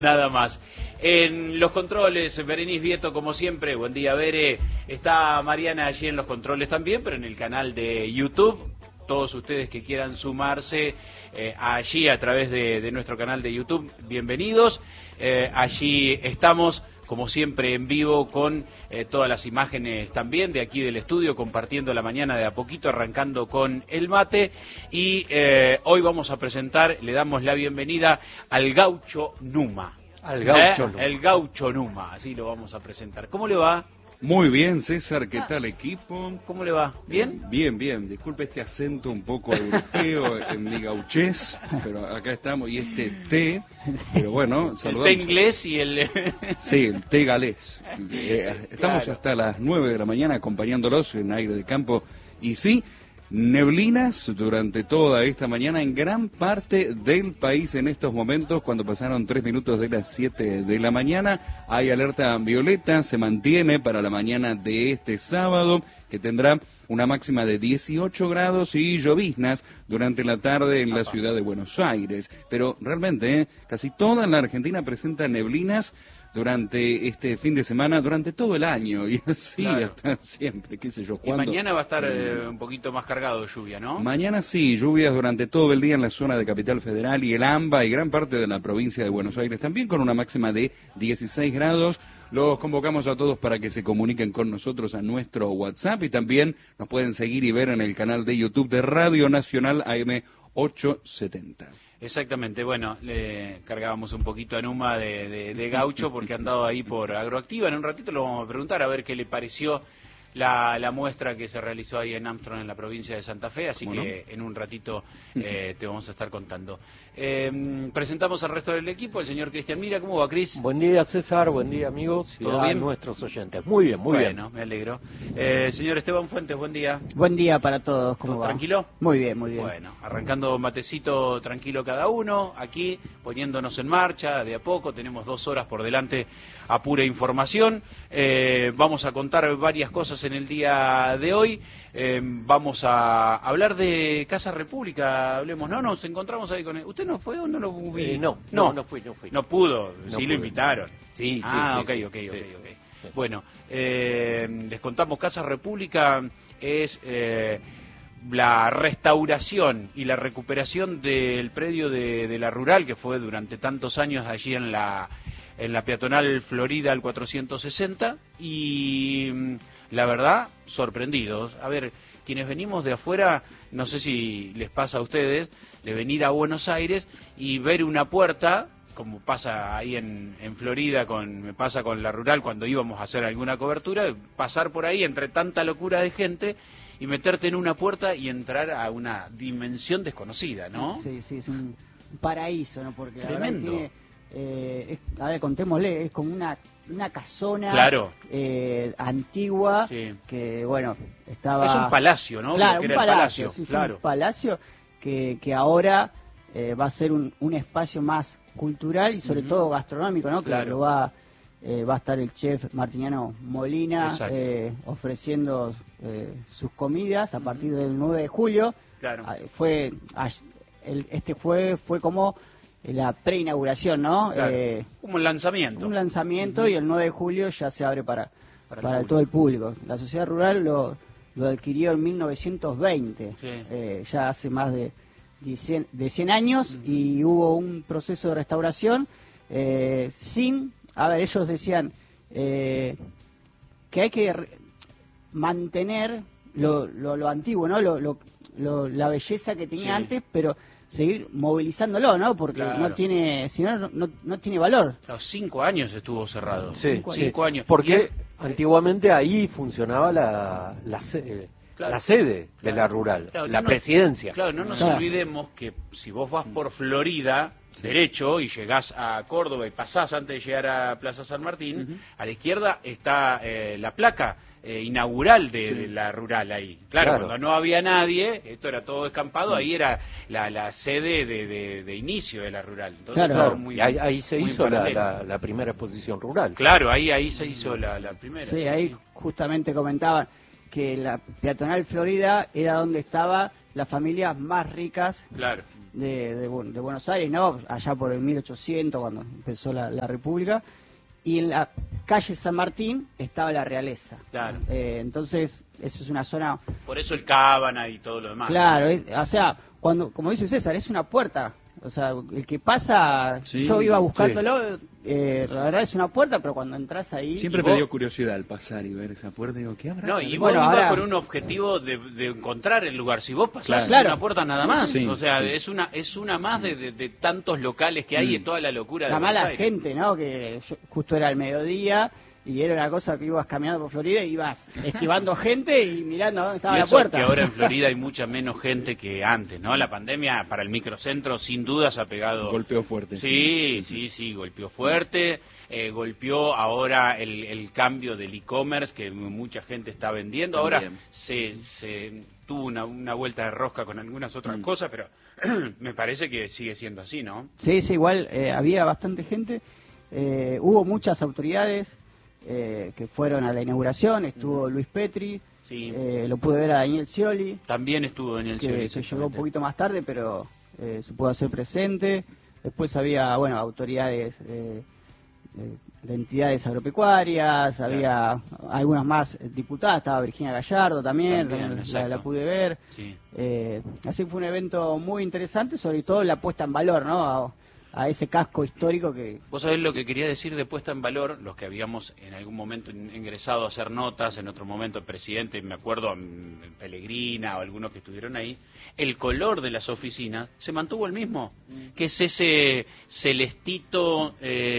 Nada más. En los controles, Berenice Vieto, como siempre. Buen día, Bere. Está Mariana allí en los controles también, pero en el canal de YouTube. Todos ustedes que quieran sumarse allí a través de nuestro canal de YouTube, bienvenidos. Allí estamos, como siempre, en vivo con todas las imágenes también de aquí del estudio, compartiendo la mañana de a poquito, arrancando con el mate. Y hoy vamos a presentar, le damos la bienvenida al Gaucho Numa. Al Gaucho Numa. El Gaucho Numa, así lo vamos a presentar. ¿Cómo le va? Muy bien, César, ¿qué tal, equipo? ¿Cómo le va? ¿Bien? Bien, bien. Disculpe este acento un poco europeo en mi gauchés, pero acá estamos, y este té, pero bueno, saludamos. El té inglés y el... Sí, el té galés. Estamos Claro. hasta las 9 de la mañana acompañándolos en Aire de Campo, y sí, neblinas durante toda esta mañana en gran parte del país en estos momentos. Cuando pasaron 3 minutos de las 7 de la mañana, hay alerta violeta, se mantiene para la mañana de este sábado, que tendrá una máxima de 18 grados y lloviznas durante la tarde en la ciudad de Buenos Aires. Pero realmente, casi toda la Argentina presenta neblinas durante este fin de semana, durante todo el año, y así Claro. hasta siempre, qué sé yo. Y ¿cuándo? mañana va a estar un poquito más cargado de lluvia, ¿no? Mañana sí, lluvias durante todo el día en la zona de Capital Federal y el AMBA y gran parte de la provincia de Buenos Aires, también con una máxima de 16 grados. Los convocamos a todos para que se comuniquen con nosotros a nuestro WhatsApp y también nos pueden seguir y ver en el canal de YouTube de Radio Nacional AM 870. Exactamente, bueno, le cargábamos un poquito a Numa de gaucho porque ha andado ahí por Agroactiva. En un ratito lo vamos a preguntar a ver qué le pareció la muestra que se realizó ahí en Armstrong, en la provincia de Santa Fe, así ¿Cómo que en un ratito te vamos a estar contando. Presentamos al resto del equipo, el señor Cristian Mira. ¿Cómo va, Cris? Buen día, César, buen día, amigos, y ¿Todo a bien? nuestros oyentes. Muy bien, muy Bueno, me alegro. Señor Esteban Fuentes, buen día. Buen día para todos, ¿cómo ¿Todo va? tranquilo? Muy bien, muy bien. Bueno, arrancando matecito tranquilo cada uno, aquí poniéndonos en marcha de a poco, tenemos 2 horas por delante a pura información. Vamos a contar varias cosas en el día de hoy. Vamos a hablar de Casa República, hablemos, ¿no? Nos encontramos ahí con él. ¿Usted no fue o no lo vi? No fui. No pudo, No sí pude. lo invitaron. Sí, Ah, sí, ok. sí. Sí. Bueno, les contamos, Casa República es la restauración y la recuperación del predio de la Rural, que fue durante tantos años allí en la peatonal Florida al 460, y la verdad, sorprendidos. A ver, quienes venimos de afuera, no sé si les pasa a ustedes, de venir a Buenos Aires y ver una puerta, como pasa ahí en Florida, me pasa con la Rural cuando íbamos a hacer alguna cobertura, pasar por ahí entre tanta locura de gente y meterte en una puerta y entrar a una dimensión desconocida, ¿no? Sí, es un paraíso, ¿no? Porque Tremendo. la verdad tiene, a ver, contémosle, es como una casona Claro. antigua, Sí. que, bueno, estaba... Es un palacio, ¿no? Claro, Lo que un era el palacio, palacio, sí, claro. un palacio que ahora va a ser un espacio más cultural y sobre todo gastronómico, ¿no? Claro. Que lo va a estar el chef Martiniano Molina Exacto. ofreciendo sus comidas a partir del 9 de julio. Claro. Este fue como la preinauguración, ¿no? Claro. Como el lanzamiento. Un lanzamiento y el 9 de julio ya se abre para Para el público. todo el público. La sociedad rural lo adquirió en 1920, Sí. ya hace más de 100 años, y hubo un proceso de restauración ellos decían que hay que mantener lo antiguo, ¿no? La belleza que tenía Sí. antes, pero seguir movilizándolo, ¿no? Porque Claro. no tiene, si no tiene valor. Los 5 años estuvo cerrado. Sí, 5 años. Porque antiguamente ahí funcionaba la Claro. sede de Claro. la Rural, Claro, la no nos- presidencia. Claro, no nos Claro. olvidemos que si vos vas por Florida, derecho, y llegás a Córdoba y pasás antes de llegar a Plaza San Martín, a la izquierda está la placa inaugural de la Rural ahí. Claro, Claro. cuando no había nadie, esto era todo descampado, ahí era la sede de inicio de la Rural. Entonces, Claro. estaba Claro, muy- y ahí se muy hizo en paralelo. la primera exposición rural. Claro, ahí se hizo la primera. Sí, ahí justamente comentaban que la peatonal Florida era donde estaban las familias más ricas Claro. de Buenos Aires, ¿no? Allá por el 1800, cuando empezó la República. Y en la calle San Martín estaba la realeza. Claro. Entonces, esa es una zona... Por eso el Cábana y todo lo demás. Claro, o sea, como dice César, es una puerta. O sea, el que pasa, Sí, yo iba buscándolo, la verdad es una puerta, pero cuando entras ahí... Siempre me dio curiosidad al pasar y ver esa puerta y digo, ¿qué habrá? No, y Bueno, vos ibas ahora- con un objetivo de encontrar el lugar. Si vos pasás Claro. una puerta nada más, Sí, o sea, sí. es una más de tantos locales que hay en toda la locura de La Buenos mala Aires. gente, ¿no? Que justo era el mediodía y era una cosa que ibas caminando por Florida y ibas esquivando gente y mirando a dónde estaba Y la eso puerta. que ahora en Florida hay mucha menos gente que antes, ¿no? La pandemia para el microcentro sin dudas ha pegado... Golpeó fuerte. Sí, golpeó fuerte, golpeó ahora el cambio del e-commerce que mucha gente está vendiendo. Ahora También. se tuvo una vuelta de rosca con algunas otras cosas, pero me parece que sigue siendo así, ¿no? Sí, igual había bastante gente. Hubo muchas autoridades que fueron a la inauguración. Estuvo Luis Petri, Sí. lo pude ver a Daniel Scioli, También estuvo en el que Scioli, se llegó un exactamente. poquito más tarde, pero se pudo hacer presente. Después había, bueno, autoridades de entidades agropecuarias, había algunas más diputadas, estaba Virginia Gallardo también la exacto. pude ver. Sí. Así que fue un evento muy interesante, sobre todo la puesta en valor, ¿no? A ese casco histórico que... Vos sabés lo que quería decir de puesta en valor, los que habíamos en algún momento ingresado a hacer notas, en otro momento el presidente, me acuerdo, Pellegrina o algunos que estuvieron ahí, el color de las oficinas se mantuvo el mismo, que es ese celestito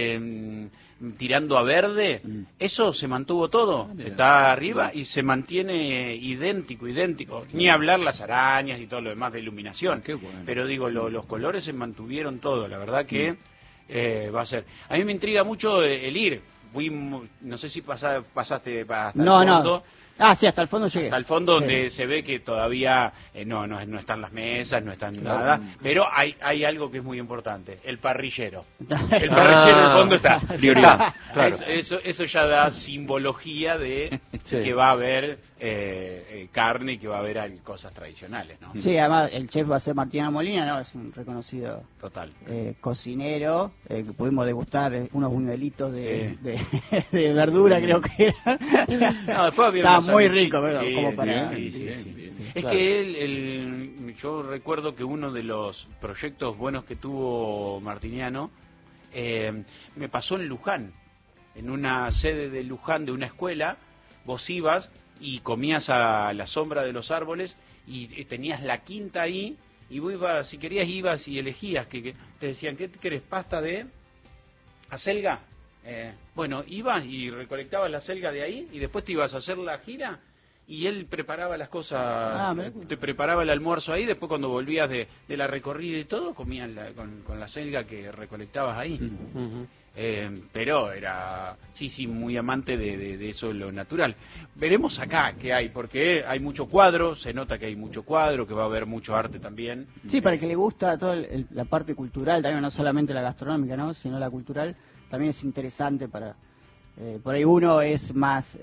tirando a verde, eso se mantuvo todo, mira. está arriba y se mantiene idéntico, ni hablar las arañas y todo lo demás de iluminación, Qué bueno. pero digo, los colores se mantuvieron todo, la verdad que va a ser. A mí me intriga mucho el ir, no sé si pasaste hasta el fondo. Ah, sí, hasta el fondo llegué. Hasta el fondo Sí. donde se ve que todavía no están las mesas, no están nada, pero hay algo que es muy importante, el parrillero. El parrillero en el fondo está. Prioridad, claro. Eso ya da simbología de Sí. que va a haber carne y que va a haber cosas tradicionales, ¿no? Sí, además el chef va a ser Martina Molina, ¿no? Es un reconocido Total. cocinero, que pudimos degustar unos buñuelitos Sí. de verdura, creo que era. No, después había Estaba unos muy sanguchitos. rico, pero Sí, como para... sí, sí, bien, sí. bien. Es Claro. que yo recuerdo que uno de los proyectos buenos que tuvo Martiniano me pasó en Luján, en una sede de Luján de una escuela. Vos ibas y comías a la sombra de los árboles y tenías la quinta ahí y vos ibas, si querías ibas y elegías que te decían, ¿qué querés? ¿Pasta de acelga? Bueno, ibas y recolectabas la acelga de ahí y después te ibas a hacer la gira y él preparaba las cosas, te preparaba el almuerzo ahí, después cuando volvías de la recorrida y todo, comías con la acelga que recolectabas ahí. Ujú. Pero era, sí, muy amante de eso, lo natural. Veremos acá qué hay, porque hay mucho cuadro, se nota que hay mucho cuadro, que va a haber mucho arte también. Sí, para el que le gusta toda la parte cultural, también no solamente la gastronómica, ¿no? Sino la cultural, también es interesante para... por ahí uno es más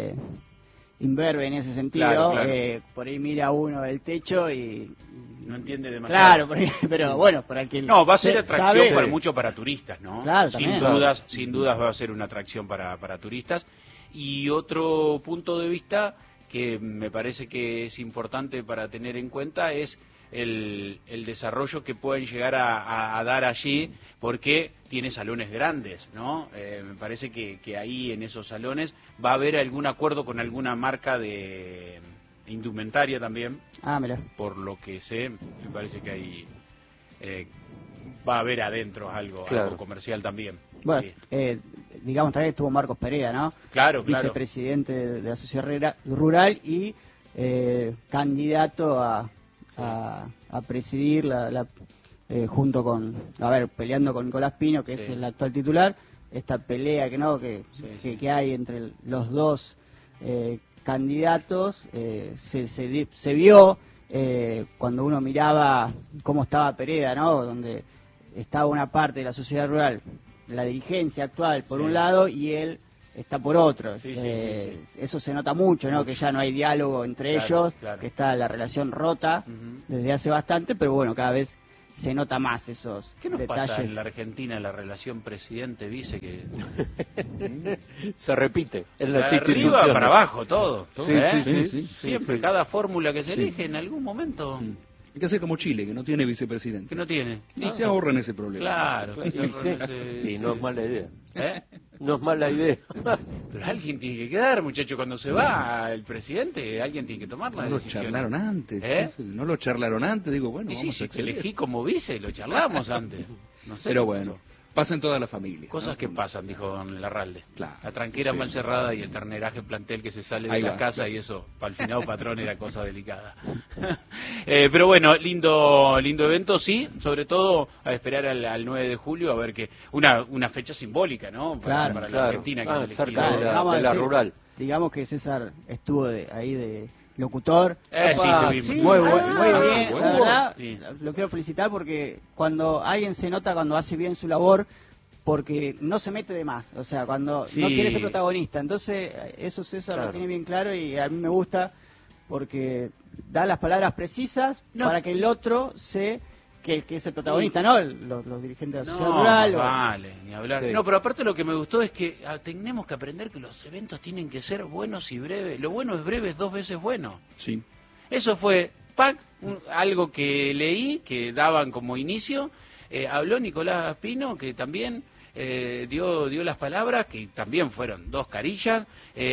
imberbe en ese sentido, Claro. por ahí mira uno el techo y... No entiende demasiado. Claro, pero bueno, para el que... No, va a ser atracción sabe- para mucho para turistas, ¿no? Claro, sin también. sin dudas va a ser una atracción para turistas. Y otro punto de vista que me parece que es importante para tener en cuenta es el desarrollo que pueden llegar a dar allí, porque tiene salones grandes, ¿no? Me parece que ahí en esos salones va a haber algún acuerdo con alguna marca de indumentaria también. Ah, mira. Por lo que sé, me parece que hay va a haber adentro algo Claro. comercial también. Bueno, Sí. digamos también estuvo Marcos Pereda, ¿no? Claro. Vicepresidente de la Sociedad Rural y candidato a presidir junto con, peleando con Nicolás Pino, que Sí. es el actual titular, esta pelea que hay entre los dos candidatos, se vio cuando uno miraba cómo estaba Pereda, ¿no? Donde estaba una parte de la sociedad rural, la dirigencia actual por Sí. un lado y él está por otro. Sí. Eso se nota mucho, ¿no? Que ya no hay diálogo entre Claro, ellos, claro. que está la relación rota Ujú. desde hace bastante, pero bueno, cada vez se nota más esos ¿Qué nos detalles. pasa en la Argentina, la relación presidente-vice? Que Se repite en de las arriba instituciones. para abajo, todo. Sí, ¿eh? sí. Siempre, sí. cada fórmula que se Sí. elige en algún momento, Hay que hacer como Chile, que no tiene vicepresidente. que no tiene. Y se ahorran ese problema. Claro. Y Sí. no es mala idea. ¿Eh? No es mala idea. Pero alguien tiene que quedar, muchacho, cuando se va el presidente, alguien tiene que tomar la No lo decisión. charlaron antes. ¿Eh? No lo charlaron antes, digo, bueno, Y sí, vamos a si te acceder. elegí como vice, lo charlamos antes. No sé. Pero bueno, pasa en toda la familia. Cosas ¿no? que pasan, dijo don Larralde. Claro. La tranquera Sí. mal cerrada y el terneraje plantel que se sale de Ahí la va. casa y eso, para el finado patrón era cosa delicada. Pero bueno, lindo evento, sí, sobre todo a esperar al 9 de julio, a ver que una fecha simbólica, ¿no? Claro, para la claro. Argentina. Que han elegido. Cerca de Vamos a la decir, rural. Digamos que César estuvo ahí de locutor. Sí, Ah, tuvimos. sí. Muy bien, bueno. la verdad, Sí. lo quiero felicitar porque cuando alguien se nota cuando hace bien su labor, porque no se mete de más, o sea, cuando Sí. no quiere ser protagonista. Entonces, eso César Claro. lo tiene bien claro y a mí me gusta porque da las palabras precisas No. para que el otro se que es el protagonista, ¿no? Los dirigentes de la sociedad No, rural. vale, ni hablar. Sí. No, pero aparte lo que me gustó es que tenemos que aprender que los eventos tienen que ser buenos y breves. Lo bueno es breve, es 2 veces bueno. Sí. Eso fue algo que leí, que daban como inicio. Habló Nicolás Pino, que también dio las palabras, que también fueron 2 carillas.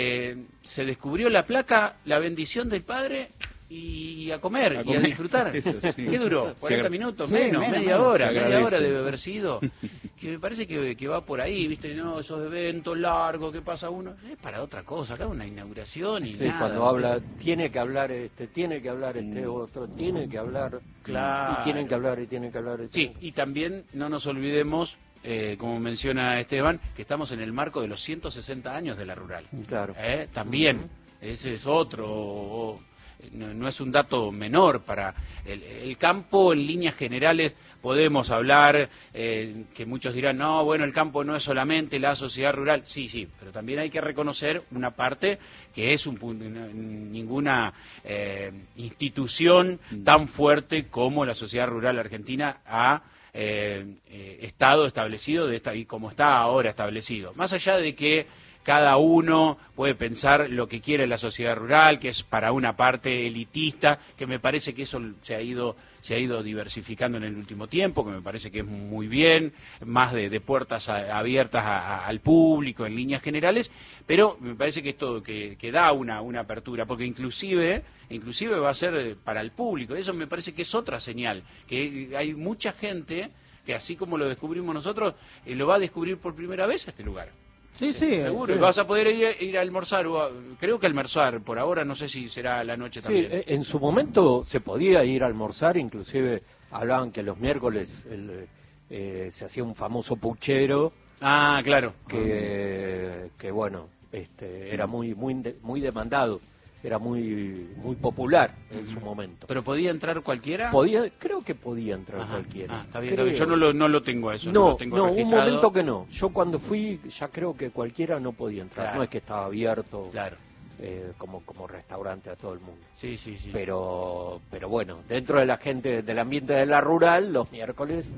Se descubrió la placa, la bendición del padre, y a comer, y a comer. disfrutar. Eso, sí. ¿Qué duró? Se ¿40 agra- minutos? Sí, menos, menos, media menos. hora. Se Media agradece. hora debe haber sido. Que me parece que va por ahí, ¿viste? No, esos eventos largos que pasa uno. Es para otra cosa, acá una inauguración y Sí, nada. cuando habla, tiene que hablar tiene que hablar otro, tiene que hablar, Claro. y tienen que hablar, y tienen que hablar. Sí, y también no nos olvidemos, como menciona Esteban, que estamos en el marco de los 160 años de la rural. Claro. También, ese es otro, no es un dato menor para el campo. En líneas generales podemos hablar, que muchos dirán, no, bueno, el campo no es solamente la sociedad rural. Sí, pero también hay que reconocer una parte que es ninguna institución tan fuerte como la sociedad rural argentina ha estado establecido y como está ahora establecido. Más allá de que cada uno puede pensar lo que quiere en la sociedad rural, que es para una parte elitista, que me parece que eso se ha ido diversificando en el último tiempo, que me parece que es muy bien, más de puertas abiertas al público en líneas generales, pero me parece que esto que da una apertura, porque inclusive va a ser para el público. Eso me parece que es otra señal, que hay mucha gente que así como lo descubrimos nosotros, lo va a descubrir por primera vez a este lugar. Sí, sí, Seguro, sí. y vas a poder ir a almorzar, creo que almorzar, por ahora no sé si será la noche Sí, también. en su momento se podía ir a almorzar, inclusive hablaban que los miércoles se hacía un famoso puchero Ah, claro. que bueno, era muy demandado, era muy popular en su momento. ¿Pero podía entrar cualquiera? Creo que podía entrar Ajá. cualquiera. Está bien, Creo. está bien. Yo no lo tengo a eso. No, lo tengo un registrado. momento que no. Yo cuando fui ya creo que cualquiera no podía entrar. Claro. No es que estaba abierto Claro. como restaurante a todo el mundo. Sí. Pero bueno, dentro de la gente del ambiente de la rural, los miércoles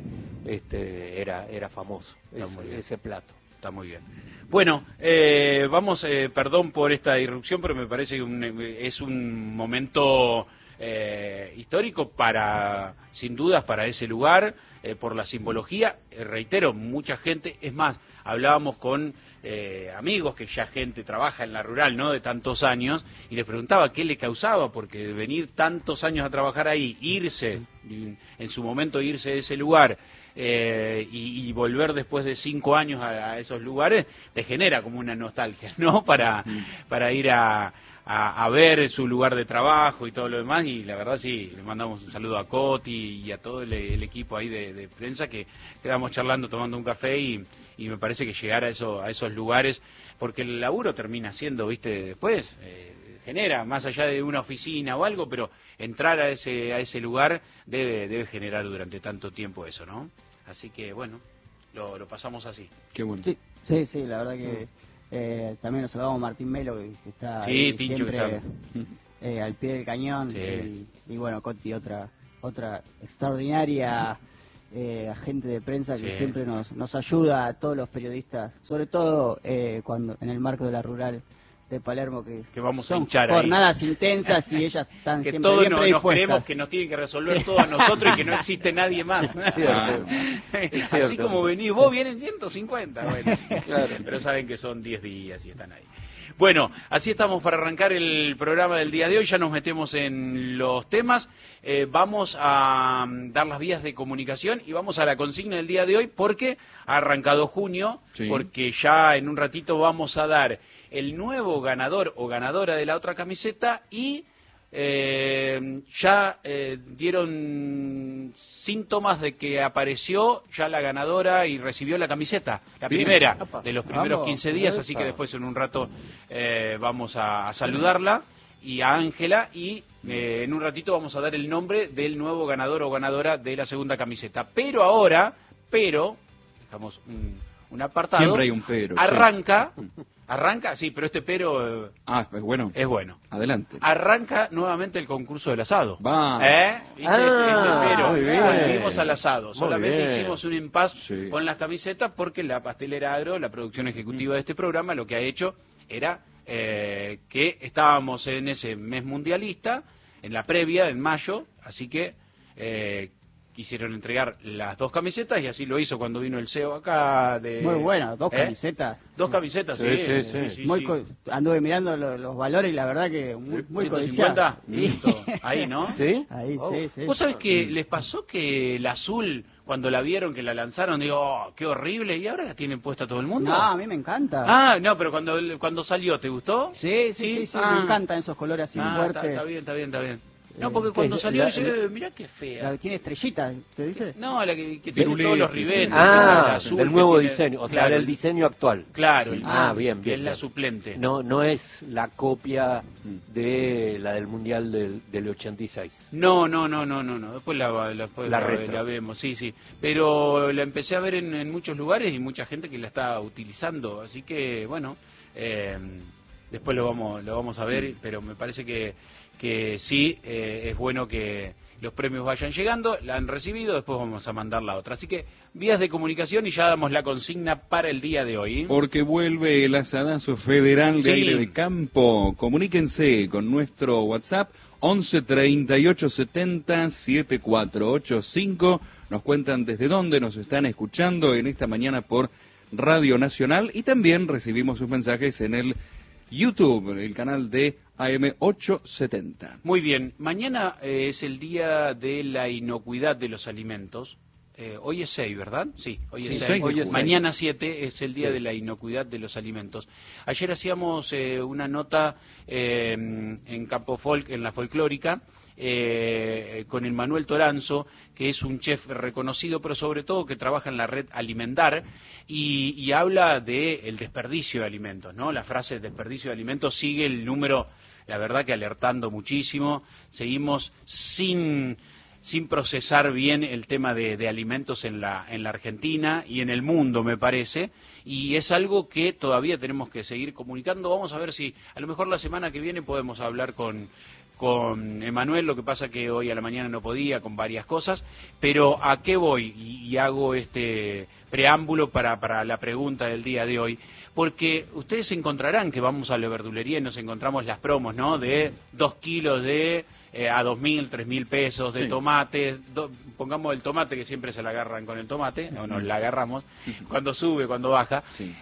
era famoso Está muy bien. ese plato. Está muy bien. Bueno, vamos, perdón por esta irrupción, pero me parece que es un momento histórico sin dudas, para ese lugar, por la simbología. Reitero, mucha gente, es más, hablábamos con amigos que ya gente trabaja en la rural, ¿no?, de tantos años, y les preguntaba qué le causaba, porque venir tantos años a trabajar ahí, irse, en su momento irse de ese lugar, y volver después de 5 años a esos lugares, te genera como una nostalgia, ¿no?, para ir a ver su lugar de trabajo y todo lo demás. Y la verdad sí, le mandamos un saludo a Coti y a todo el equipo ahí de prensa, que quedamos charlando, tomando un café, y me parece que llegar a esos lugares, porque el laburo termina siendo, viste, después genera, más allá de una oficina o algo, pero entrar a ese lugar debe generar durante tanto tiempo eso, ¿no? Así que bueno, lo pasamos así. Qué bueno. Sí, la verdad que también nos saludamos a Martín Melo, que está Sí, ahí Tincho, que siempre al pie del cañón, Sí. y bueno, Coti, otra extraordinaria a gente de prensa que Sí. siempre nos ayuda a todos los periodistas, sobre todo cuando en el marco de la rural de Palermo, que vamos a son hinchar ahí. jornadas intensas y ellas están Que siempre todos bien nos predispuestas. creemos que nos tienen que resolver todo a nosotros y que no existe nadie más. Es cierto. Es Así cierto. como venís vos, vienen 150. Bueno, Claro. pero saben que son 10 días y están ahí. Bueno, así estamos para arrancar el programa del día de hoy. Ya nos metemos en los temas. Vamos a dar las vías de comunicación y vamos a la consigna del día de hoy porque ha arrancado junio, Sí. porque ya en un ratito vamos a dar el nuevo ganador o ganadora de la otra camiseta y ya dieron síntomas de que apareció ya la ganadora y recibió la camiseta, la Bien. primera Apa. de los primeros Vamos, 15 días, así que epa. después en un rato vamos a saludarla y a Ángela y en un ratito vamos a dar el nombre del nuevo ganador o ganadora de la segunda camiseta. Pero ahora, dejamos un apartado. Siempre hay un pero, sí. Arranca, sí, pero este pero Pues bueno, es bueno. adelante. Arranca nuevamente el concurso del asado. Va. ¿Viste? Pero muy bien. volvimos al asado. Muy Solamente bien. hicimos un impasse Sí. con las camisetas porque la Pastelera Agro, la producción ejecutiva de este programa, lo que ha hecho era que estábamos en ese mes mundialista, en la previa, en mayo, así que quisieron entregar las dos camisetas y así lo hizo cuando vino el CEO acá. Muy bueno, dos camisetas. Dos camisetas, Sí, sí. Muy anduve mirando los valores y la verdad que muy codiciado. 150, listo, ahí, ¿no? ¿Sí? Ahí, Oh. sí. ¿Vos sabés que les pasó que el azul, cuando la vieron, que la lanzaron, digo, oh, qué horrible, y ahora la tienen puesta todo el mundo? No, a mí me encanta. Ah, no, pero cuando salió, ¿te gustó? Sí, Ah. me encantan esos colores así fuertes. Está bien. No, porque cuando ¿qué? salió, La- dije, mirá qué fea. La tiene estrellitas, ¿te dice? No, la que tiene Pirulete. todos los ribetes. esa, la Ah, azul del que nuevo tiene- diseño, o sea, claro, del diseño actual. Claro, Sí. el- Ah, bien, que bien. es la bien. suplente. No es la copia de la del Mundial del 86. No. Después La retro. la vemos, sí. Pero la empecé a ver en muchos lugares y mucha gente que la está utilizando. Así que, bueno, después lo vamos a ver, pero me parece que sí, es bueno que los premios vayan llegando. La han recibido, después vamos a mandar la otra. Así que, vías de comunicación y ya damos la consigna para el día de hoy. Porque vuelve el asadazo federal de Sí. aire de campo. Comuníquense con nuestro WhatsApp 11 38 70 7485. Nos cuentan desde dónde nos están escuchando en esta mañana por Radio Nacional y también recibimos sus mensajes en el YouTube, el canal de AM870. Muy bien, mañana es el día de la inocuidad de los alimentos. Hoy es 6, ¿verdad? Sí, hoy es Sí, 6. 6 de Hoy es julio. Mañana 7 es el día Sí. de la inocuidad de los alimentos. Ayer hacíamos una nota en Campo Folk, en la folclórica, con el Manuel Toranzo, que es un chef reconocido, pero sobre todo que trabaja en la red Alimentar, y habla del desperdicio de alimentos, ¿no? La frase desperdicio de alimentos sigue el número, la verdad que alertando muchísimo. Seguimos sin procesar bien el tema de alimentos en la Argentina y en el mundo, me parece, y es algo que todavía tenemos que seguir comunicando. Vamos a ver si a lo mejor la semana que viene podemos hablar con Emanuel, lo que pasa que hoy a la mañana no podía, con varias cosas, pero ¿a qué voy? Y hago este preámbulo para la pregunta del día de hoy, porque ustedes encontrarán que vamos a la verdulería y nos encontramos las promos, ¿no? De 2 kilos de a 2.000, 3.000 pesos de Sí. tomate, pongamos el tomate que siempre se la agarran con el tomate, no nos la agarramos, cuando sube, cuando baja. Sí.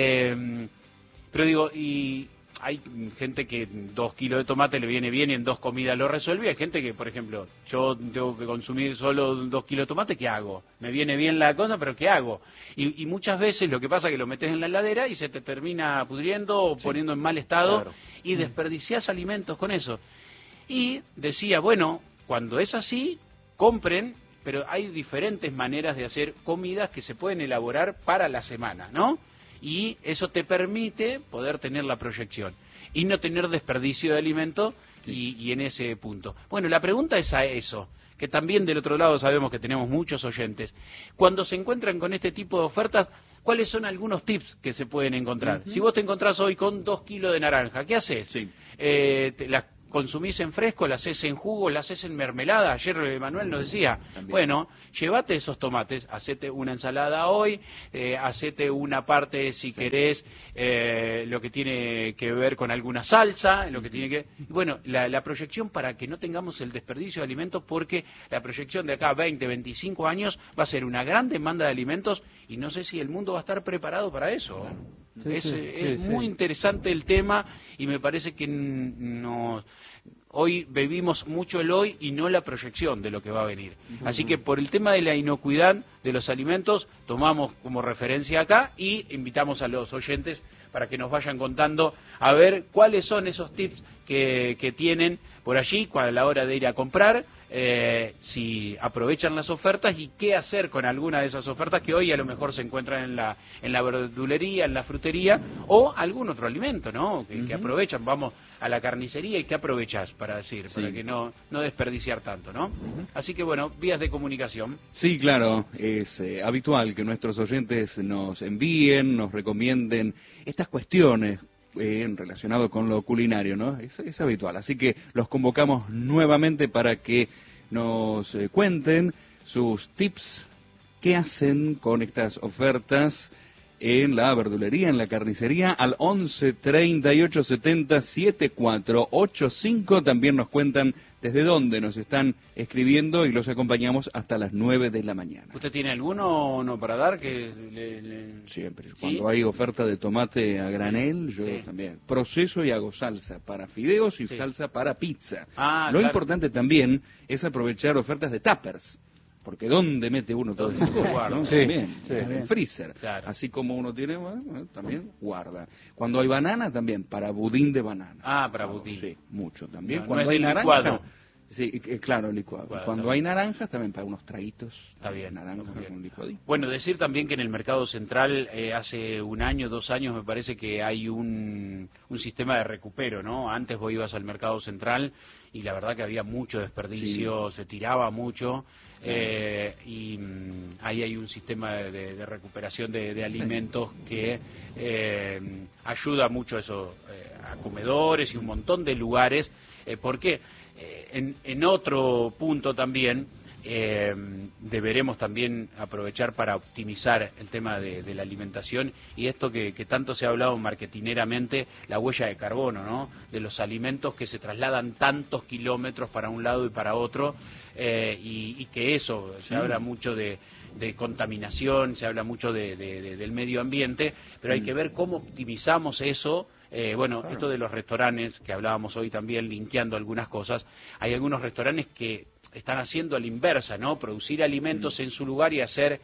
Pero digo, y hay gente que 2 kilos de tomate le viene bien y en 2 comidas lo resuelve. Hay gente que, por ejemplo, yo tengo que consumir solo 2 kilos de tomate, ¿qué hago? Me viene bien la cosa, pero ¿qué hago? Y muchas veces lo que pasa es que lo metes en la heladera y se te termina pudriendo o poniendo en mal estado, Claro. y desperdiciás alimentos con eso. Y decía, bueno, cuando es así, compren, pero hay diferentes maneras de hacer comidas que se pueden elaborar para la semana, ¿no? Y eso te permite poder tener la proyección y no tener desperdicio de alimento y en ese punto. Bueno, la pregunta es a eso, que también del otro lado sabemos que tenemos muchos oyentes. Cuando se encuentran con este tipo de ofertas, ¿cuáles son algunos tips que se pueden encontrar? Si vos te encontrás hoy con 2 kilos de naranja, ¿qué haces? Sí. Las consumís en fresco, las haces en jugo, las haces en mermelada. Ayer Manuel nos decía, También. bueno, llévate esos tomates, hacete una ensalada hoy, hacete una parte, si querés, lo que tiene que ver con alguna salsa, lo que tiene que... Bueno, la proyección para que no tengamos el desperdicio de alimentos, porque la proyección de acá a 20, 25 años va a ser una gran demanda de alimentos y no sé si el mundo va a estar preparado para eso. Sí, Es sí, muy interesante el tema y me parece que hoy vivimos mucho el hoy y no la proyección de lo que va a venir. Así que por el tema de la inocuidad de los alimentos, tomamos como referencia acá y invitamos a los oyentes para que nos vayan contando a ver cuáles son esos tips que tienen por allí a la hora de ir a comprar, si aprovechan las ofertas y qué hacer con alguna de esas ofertas que hoy a lo mejor se encuentran en la verdulería, en la frutería o algún otro alimento, ¿no? Que aprovechan. Vamos a la carnicería y ¿qué aprovechas para decir? Sí. Para que no desperdiciar tanto, ¿no? Así que bueno, vías de comunicación. Sí, claro, es habitual que nuestros oyentes nos envíen, nos recomienden estas cuestiones relacionado con lo culinario, ¿no? Es habitual, así que los convocamos nuevamente para que nos cuenten sus tips, qué hacen con estas ofertas en la verdulería, en la carnicería, al 11 38 70 7485. También nos cuentan desde dónde nos están escribiendo y los acompañamos hasta las 9 de la mañana. ¿Usted tiene alguno o no para dar? Siempre. ¿Sí? Cuando hay oferta de tomate a granel, yo Sí. también proceso y hago salsa para fideos y Sí. salsa para pizza. Ah, Lo claro. importante también es aprovechar ofertas de tuppers. Porque ¿dónde mete uno todo ¿Dónde esto? guarda? ¿No? Sí, También, sí. en el freezer. Claro. Así como uno tiene, bueno, también guarda. Cuando hay banana, también, para budín de banana. Ah, para budín. Sí, mucho también. No, Cuando no es hay del naranja, licuado. sí, claro, licuado. Licuado, Cuando está hay bien. naranjas, también para unos traguitos. Está bien, Naranja está bien. con licuadito. Bueno, decir también que en el mercado central hace un año, 2 años, me parece que hay un sistema de recupero, ¿no? Antes vos ibas al mercado central y la verdad que había mucho desperdicio, se tiraba mucho. Y ahí hay un sistema de recuperación de alimentos que ayuda mucho a eso, a comedores y un montón de lugares, porque en otro punto también deberemos también aprovechar para optimizar el tema de la alimentación y esto que tanto se ha hablado marketineramente, la huella de carbono, ¿no? De los alimentos que se trasladan tantos kilómetros para un lado y para otro, y que eso, se habla mucho de contaminación, se habla mucho del medio ambiente, pero hay que ver cómo optimizamos eso. Esto de los restaurantes, que hablábamos hoy también, linkeando algunas cosas, hay algunos restaurantes que están haciendo a la inversa, ¿no? Producir alimentos en su lugar y hacer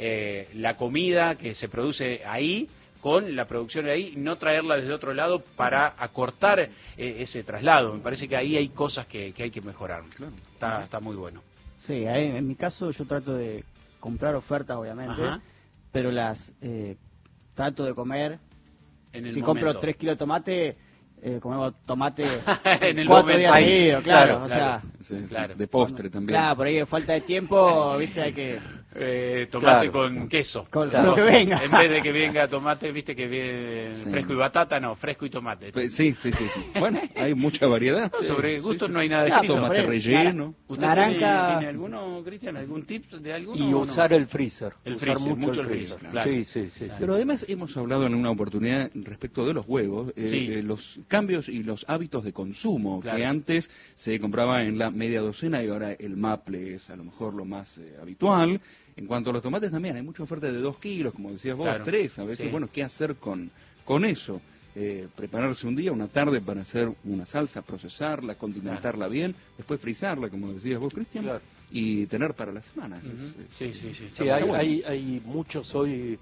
la comida que se produce ahí con la producción de ahí, no traerla desde otro lado para acortar ese traslado. Me parece que ahí hay cosas que hay que mejorar. Claro. Está muy bueno. Sí, ahí, en mi caso yo trato de comprar ofertas, obviamente, Ajá. pero las trato de comer. En el Si momento. compro 3 kilos de tomate, comemos tomate En el 4 momento. días Ahí, seguidos, claro. claro, O sea, Sí, Claro. de postre también. claro, por ahí de falta de tiempo, viste, hay que... Tomate Claro. con queso. Con lo que venga. En vez de que venga tomate, viste que viene Sí. fresco y batata, no, fresco y tomate. Sí. Bueno, hay mucha variedad. Sobre Sí, gustos sí. no hay nada Ah, escrito. Tomate relleno. ¿Usted Naranja. tiene alguno, Cristian? ¿Algún tip de alguno? Y o no? usar el freezer. El usar freezer, mucho el el freezer. freezer, claro. Sí. Pero además hemos hablado en una oportunidad respecto de los huevos, Sí. los cambios y los hábitos de consumo, Claro. que antes se compraba en la media docena y ahora el maple es a lo mejor lo más habitual. En cuanto a los tomates también, hay mucha oferta de 2 kilos, como decías vos, Claro. 3, a veces, Sí. bueno, ¿qué hacer con eso? Prepararse un día, una tarde para hacer una salsa, procesarla, condimentarla bien, después frizarla, como decías vos, Cristian, Claro. y tener para la semana. Ujú. Sí. Está Sí, muy bueno. hay muchos hoy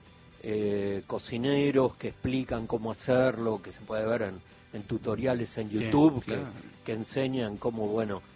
cocineros que explican cómo hacerlo, que se puede ver en tutoriales en Sí, YouTube, claro. que enseñan cómo,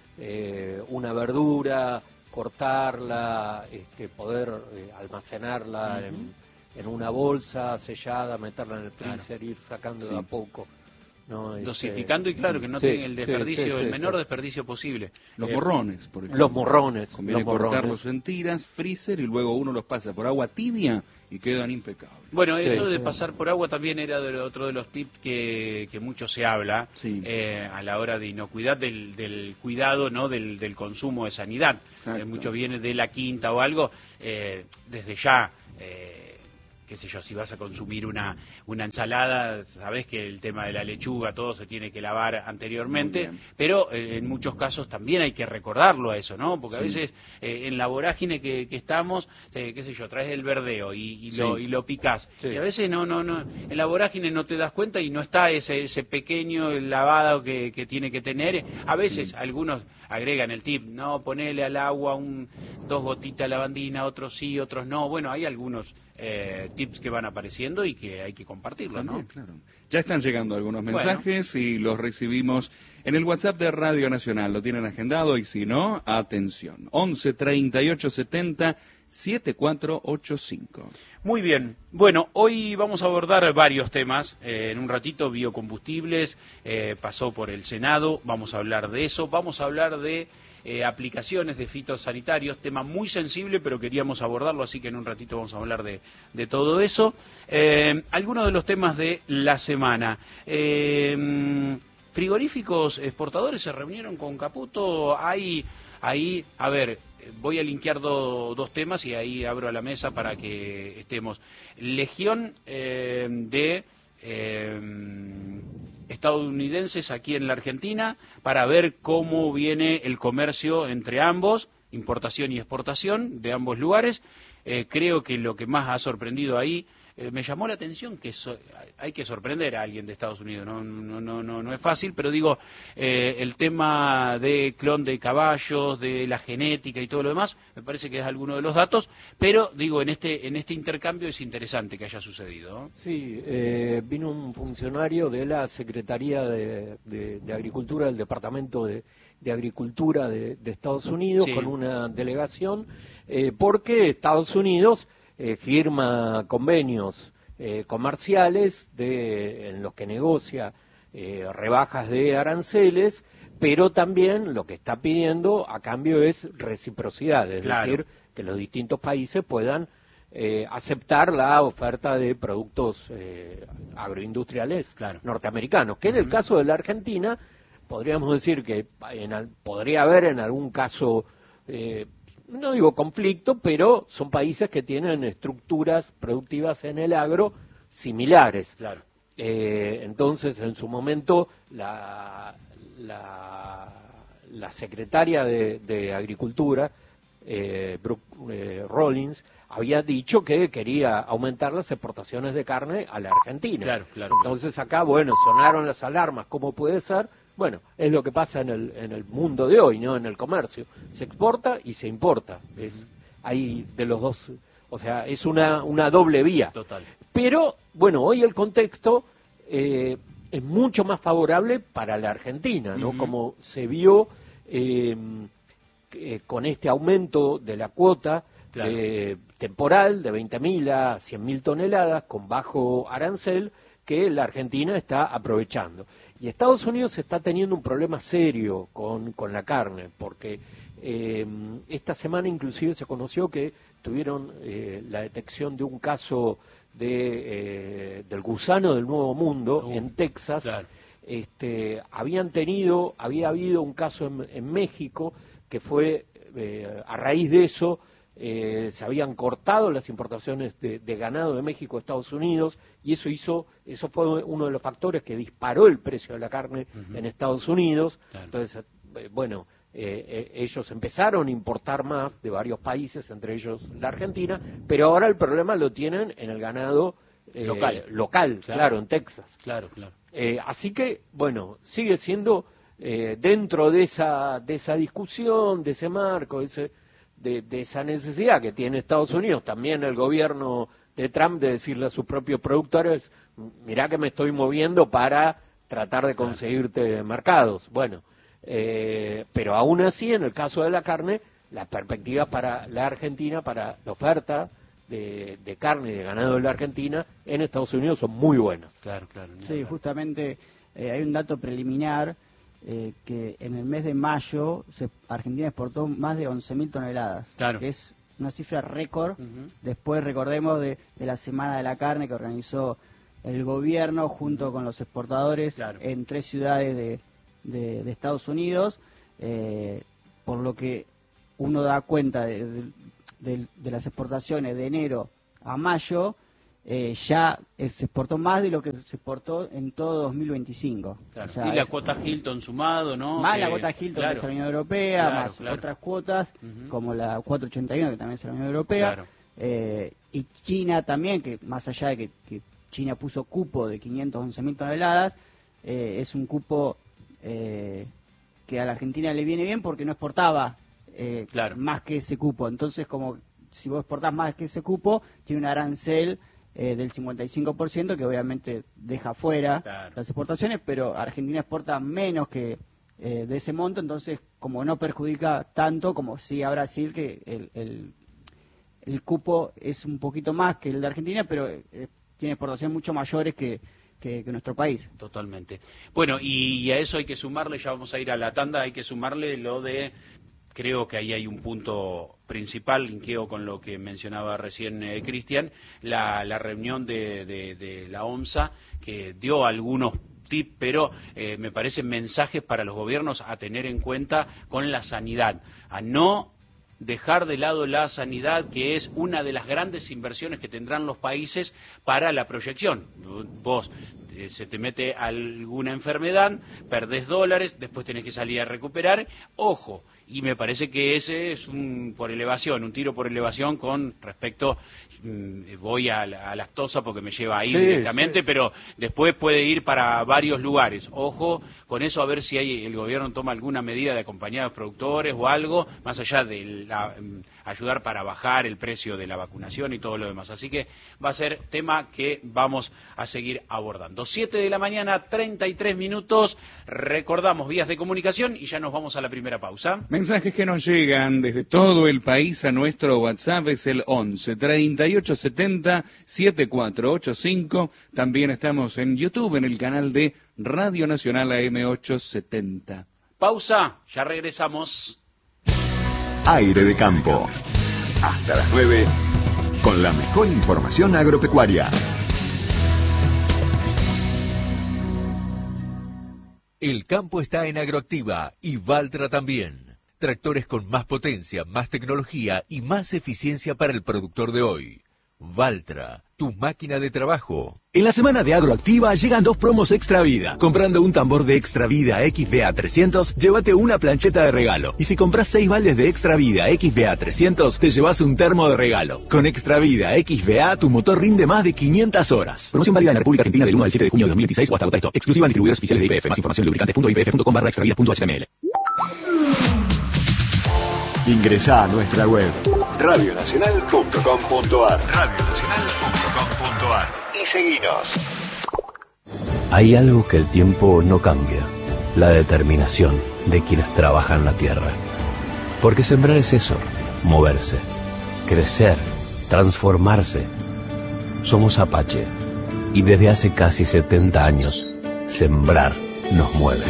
una verdura, cortarla, poder almacenarla en una bolsa sellada, meterla en el freezer, ir sacando de a Sí. poco. ¿no? Dosificando y claro, que no sí, tenga el desperdicio, sí, el menor sí. desperdicio posible. Los morrones, por ejemplo. Los morrones. Conviene cortarlos en tiras, freezer, y luego uno los pasa por agua tibia y quedan impecables. Bueno, eso Sí, de sí. pasar por agua también era otro de los tips que mucho se habla Sí. a la hora de inocuidad, del cuidado, ¿no? del consumo de sanidad. Exacto. Mucho viene de la quinta o algo, desde ya. Qué sé yo, si vas a consumir una ensalada, sabés que el tema de la lechuga, todo se tiene que lavar anteriormente, pero en muchos casos también hay que recordarlo a eso, ¿no? Porque a veces en la vorágine que estamos, qué sé yo, traes el verdeo y lo picás. Sí. Y a veces no, en la vorágine no te das cuenta y no está ese pequeño lavado que tiene que tener. A veces algunos agregan el tip, no, ponele al agua 2 gotitas de lavandina, otros sí, otros no. Bueno, hay algunos tips que van apareciendo y que hay que compartirlos, ¿no? También, claro. Ya están llegando algunos mensajes y los recibimos en el WhatsApp de Radio Nacional. Lo tienen agendado y si no, atención. 11 38 70 7485. Muy bien. Bueno, hoy vamos a abordar varios temas. En un ratito, biocombustibles, pasó por el Senado, vamos a hablar de eso. Vamos a hablar de aplicaciones de fitosanitarios, tema muy sensible, pero queríamos abordarlo, así que en un ratito vamos a hablar de todo eso. Algunos de los temas de la semana. Frigoríficos exportadores se reunieron con Caputo. Ahí, a ver, voy a linkear dos temas y ahí abro a la mesa para que estemos. Legión de estadounidenses aquí en la Argentina para ver cómo viene el comercio entre ambos, importación y exportación de ambos lugares. Creo que lo que más ha sorprendido ahí, me llamó la atención que hay que sorprender a alguien de Estados Unidos, no es fácil, pero digo, el tema de clon de caballos, de la genética y todo lo demás, me parece que es alguno de los datos, pero digo, en este intercambio es interesante que haya sucedido, ¿no? Sí, vino un funcionario de la Secretaría de Agricultura, del Departamento de Agricultura de Estados Unidos, Sí. con una delegación, porque Estados Unidos firma convenios comerciales en los que negocia rebajas de aranceles, pero también lo que está pidiendo a cambio es reciprocidad, es Claro. decir, que los distintos países puedan aceptar la oferta de productos agroindustriales Claro. norteamericanos, que en el caso de la Argentina podríamos decir que podría haber en algún caso, no digo conflicto, pero son países que tienen estructuras productivas en el agro similares. Claro. Entonces, en su momento, la secretaria de Agricultura, Brooke Rollins, había dicho que quería aumentar las exportaciones de carne a la Argentina. Claro. Entonces acá, bueno, sonaron las alarmas, ¿cómo puede ser? Bueno, es lo que pasa en el mundo de hoy, ¿no? En el comercio. Se exporta y se importa. Hay de los dos, o sea, es una doble vía. Total. Pero, bueno, hoy el contexto es mucho más favorable para la Argentina, ¿no? Como se vio con este aumento de la cuota temporal de 20.000 a 100.000 toneladas con bajo arancel que la Argentina está aprovechando. Y Estados Unidos está teniendo un problema serio con la carne, porque esta semana inclusive se conoció que tuvieron la detección de un caso del gusano del Nuevo Mundo en Texas. Claro. Había habido un caso en México que fue, a raíz de eso, se habían cortado las importaciones de ganado de México a Estados Unidos y eso fue uno de los factores que disparó el precio de la carne en Estados Unidos. Claro. Entonces, ellos empezaron a importar más de varios países, entre ellos la Argentina, pero ahora el problema lo tienen en el ganado local, claro, en Texas. Claro. Así que, bueno, sigue siendo dentro de esa discusión, de ese marco, de esa necesidad que tiene Estados Unidos, también el gobierno de Trump, de decirle a sus propios productores, mirá que me estoy moviendo para tratar de conseguirte mercados. Bueno, pero aún así, en el caso de la carne, las perspectivas para la Argentina, para la oferta de carne y de ganado de la Argentina en Estados Unidos son muy buenas. Claro. Sí, justamente hay un dato preliminar que en el mes de mayo Argentina exportó más de 11.000 toneladas, claro, que es una cifra récord. Después recordemos de la Semana de la Carne que organizó el gobierno junto con los exportadores, claro, en 3 ciudades de Estados Unidos, por lo que uno da cuenta de las exportaciones de enero a mayo, ya se exportó más de lo que se exportó en todo 2025. Claro. O sea, y la cuota Hilton sumado, ¿no? Más la cuota Hilton, claro, que es la Unión Europea, claro, más claro, otras cuotas, como la 481, que también es la Unión Europea. Claro. Y China también, que más allá de que China puso cupo de 511.000 toneladas, es un cupo que a la Argentina le viene bien porque no exportaba claro, más que ese cupo. Entonces, como si vos exportás más que ese cupo, tiene un arancel del 55%, que obviamente deja fuera, claro, las exportaciones, pero Argentina exporta menos que de ese monto, entonces como no perjudica tanto como sí a Brasil, que el cupo es un poquito más que el de Argentina, pero tiene exportaciones mucho mayores que nuestro país. Totalmente. Bueno, y a eso hay que sumarle, ya vamos a ir a la tanda, hay que sumarle lo de... Creo que ahí hay un punto principal, linkeo con lo que mencionaba recién Cristian, la reunión de la OMSA, que dio algunos tips, pero me parecen mensajes para los gobiernos a tener en cuenta con la sanidad, a no dejar de lado la sanidad, que es una de las grandes inversiones que tendrán los países para la proyección. Vos se te mete alguna enfermedad, perdés dólares, después tenés que salir a recuperar, ojo. Y me parece que ese es un tiro por elevación con respecto, voy a lactosa porque me lleva ahí directamente, sí, pero después puede ir para varios lugares. Ojo con eso, a ver si el gobierno toma alguna medida de acompañar a los productores o algo, más allá de ayudar para bajar el precio de la vacunación y todo lo demás. Así que va a ser tema que vamos a seguir abordando. 7 de la mañana, 33 minutos. Recordamos vías de comunicación y ya nos vamos a la primera pausa. Mensajes que nos llegan desde todo el país a nuestro WhatsApp es el 11 38 70 7485. También estamos en YouTube, en el canal de Radio Nacional AM870. Pausa, ya regresamos. Aire de Campo. Hasta las 9, con la mejor información agropecuaria. El campo está en Agroactiva y Valtra también. Tractores con más potencia, más tecnología y más eficiencia para el productor de hoy. Valtra, tu máquina de trabajo. En la semana de Agroactiva llegan 2 promos Extra Vida. Comprando un tambor de Extra Vida XVA 300, llévate una plancheta de regalo. Y si compras 6 baldes de Extra Vida XVA 300, te llevas un termo de regalo. Con Extra Vida XVA, tu motor rinde más de 500 horas. Promoción válida en la República Argentina del 1 al 7 de junio de 2026 o hasta agota esto. Exclusiva en distribuidores oficiales de IPF. Más información en lubricantes.ipf.com/extravida.html. Ingresá a nuestra web radionacional.com.ar y seguinos. Hay algo que el tiempo no cambia: la determinación de quienes trabajan la tierra. Porque sembrar es eso, moverse, crecer, transformarse. Somos Apache y desde hace casi 70 años, sembrar nos mueve.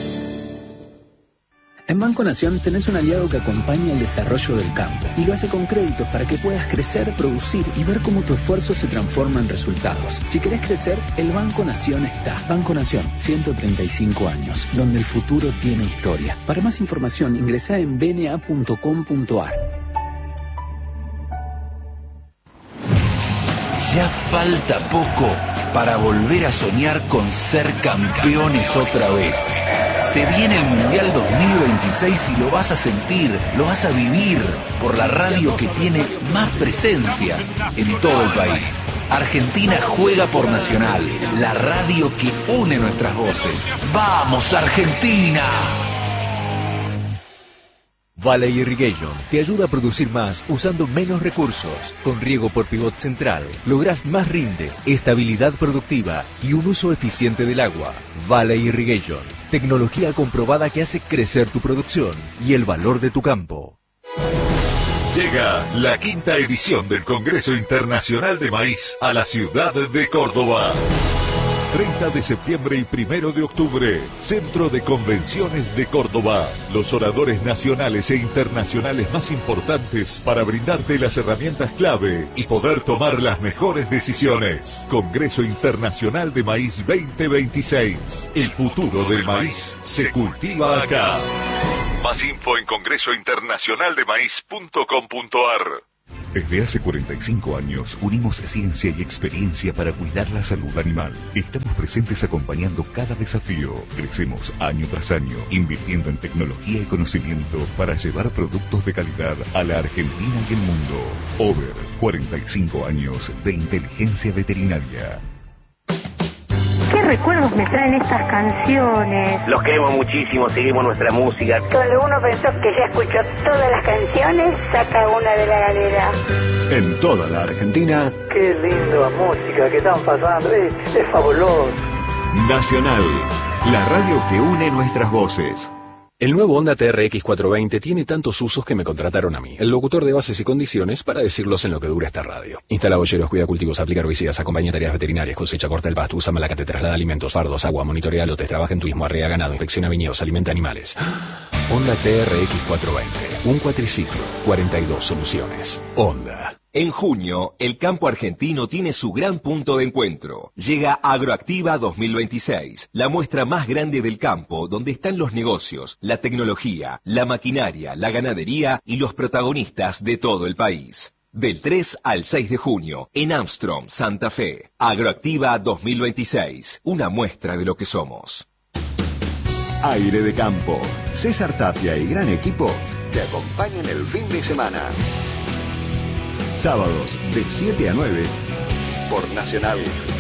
En Banco Nación tenés un aliado que acompaña el desarrollo del campo y lo hace con créditos para que puedas crecer, producir y ver cómo tu esfuerzo se transforma en resultados. Si querés crecer, el Banco Nación está. Banco Nación, 135 años, donde el futuro tiene historia. Para más información, ingresá en bna.com.ar. Ya falta poco para volver a soñar con ser campeones otra vez. Se viene el Mundial 2026 y lo vas a sentir, lo vas a vivir por la radio que tiene más presencia en todo el país. Argentina juega por Nacional, la radio que une nuestras voces. ¡Vamos, Argentina! Valley Irrigation te ayuda a producir más usando menos recursos. Con riego por pivot central lográs más rinde, estabilidad productiva y un uso eficiente del agua. Valley Irrigation, tecnología comprobada que hace crecer tu producción y el valor de tu campo. Llega la 5ª edición del Congreso Internacional de Maíz a la ciudad de Córdoba. 30 de septiembre y 1 de octubre, Centro de Convenciones de Córdoba. Los oradores nacionales e internacionales más importantes para brindarte las herramientas clave y poder tomar las mejores decisiones. Congreso Internacional de Maíz 2026. El futuro del maíz se cultiva acá. Más info en congresointernacionaldemaíz.com.ar. Desde hace 45 años unimos ciencia y experiencia para cuidar la salud animal. Estamos presentes acompañando cada desafío. Crecemos año tras año, invirtiendo en tecnología y conocimiento para llevar productos de calidad a la Argentina y el mundo. Over, 45 años de inteligencia veterinaria. ¿Qué recuerdos me traen estas canciones? Los queremos muchísimo, seguimos nuestra música. Cuando uno pensó que ya escuchó todas las canciones, saca una de la galera. En toda la Argentina. Qué linda música que están pasando, es fabuloso. Nacional, la radio que une nuestras voces. El nuevo Honda TRX 420 tiene tantos usos que me contrataron a mí, el locutor de bases y condiciones, para decirlos en lo que dura esta radio. Instala boyeros, cuida cultivos, aplica herbicidas, acompaña tareas veterinarias, cosecha, corta el pasto, usa malacate, traslada alimentos, fardos, agua, monitorea lotes, trabaja en turismo, arrea ganado, inspecciona viñedos, alimenta animales. Honda TRX 420, un cuatriciclo, 42 soluciones. Honda. En junio, el campo argentino tiene su gran punto de encuentro. Llega Agroactiva 2026, la muestra más grande del campo, donde están los negocios, la tecnología, la maquinaria, la ganadería y los protagonistas de todo el país. Del 3 al 6 de junio, en Armstrong, Santa Fe. Agroactiva 2026, una muestra de lo que somos. Aire de Campo. César Tapia y gran equipo te acompañan el fin de semana. Sábados de 7 a 9 por Nacional